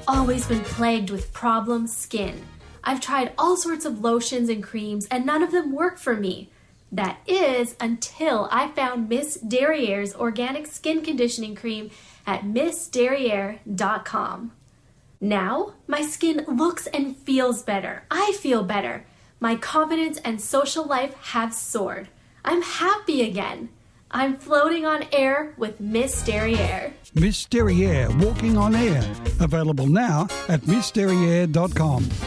always been plagued with problem skin. I've tried all sorts of lotions and creams, and none of them work for me. That is, until I found Miss Derriere's organic skin conditioning cream at MissDerriere.com. Now, my skin looks and feels better. I feel better. My confidence and social life have soared. I'm happy again. I'm floating on air with Miss Derriere. Miss Derriere, walking on air. Available now at MissDerriere.com.